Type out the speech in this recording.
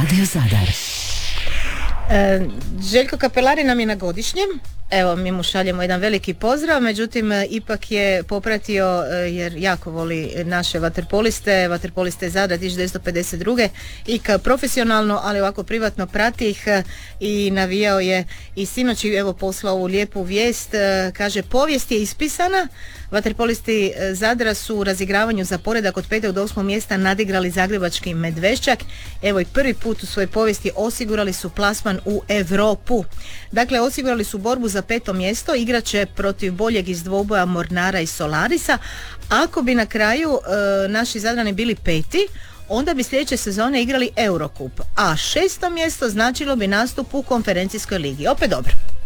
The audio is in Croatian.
Radio Zadar. Željko Kapelari nam je na godišnjem. Evo, mi mu šaljemo jedan veliki pozdrav, međutim ipak je popratio, jer jako voli naše vaterpoliste Zadra 1952. i kao profesionalno, ali ovako privatno prati ih i navijao je i sinoć evo poslao ovu lijepu vijest, kaže povijest je ispisana, vaterpolisti Zadra su u razigravanju za poredak od 5. do 8. mjesta nadigrali zagrebački Medveščak, evo i prvi put u svojoj povijesti osigurali su plasman u Europu. Dakle, osigurali su borbu za 5. mjesto, igraće protiv boljeg iz dvoboja Mornara i Solarisa. Ako bi na kraju naši Zadrani bili 5., onda bi sljedeće sezone igrali Eurocup, a 6. mjesto značilo bi nastup u konferencijskoj ligi. Opet dobro.